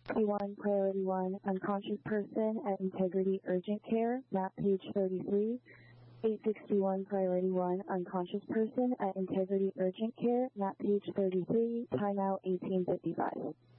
861 Priority 1, unconscious person at Integrity Urgent Care, map page 33. 861 Priority 1, unconscious person at Integrity Urgent Care, map page 33, timeout 1855.